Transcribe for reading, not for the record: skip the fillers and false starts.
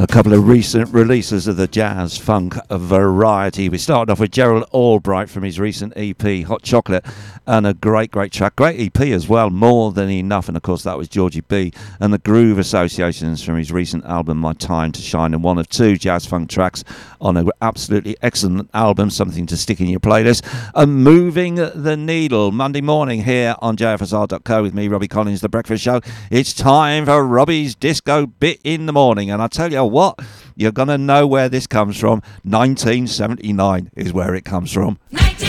A couple of recent releases of the jazz funk variety. We started off with Gerald Albright from his recent EP, Hot Chocolate, and a great track. Great EP as well, More Than Enough, and of course that was Georgie B. And the Groove Associations from his recent album, My Time to Shine, and one of two jazz funk tracks on an absolutely excellent album, something to stick in your playlist. And Moving the Needle, Monday morning here on JFSR.co with me, Robbie Collins, The Breakfast Show. It's time for Robbie's Disco Bit in the Morning, and I tell you what, you're going to know where this comes from. 1979 is where it comes from. 19